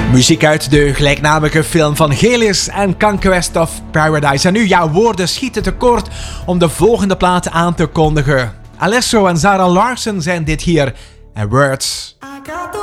Muziek uit de gelijknamige film van Gelis en Conquest of Paradise. En nu, ja, woorden schieten tekort om de volgende plaat aan te kondigen. Alesso en Zara Larsson zijn dit hier. En Words.